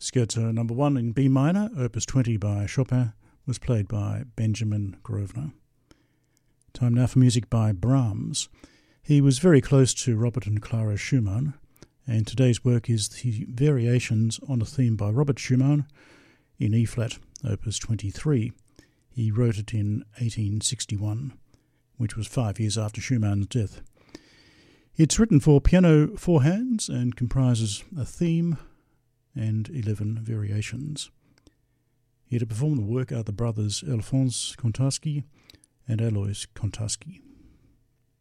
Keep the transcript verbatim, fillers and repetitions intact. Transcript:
Scherzo number one in B minor, opus twenty by Chopin, was played by Benjamin Grosvenor. Time now for music by Brahms. He was very close to Robert and Clara Schumann, and today's work is the variations on a theme by Robert Schumann in E-flat, opus twenty-three. He wrote it in eighteen sixty-one, which was five years after Schumann's death. It's written for piano four hands and comprises a theme and eleven variations. Here to perform the work are the brothers Alphonse Kontarsky and Alois Kontarsky.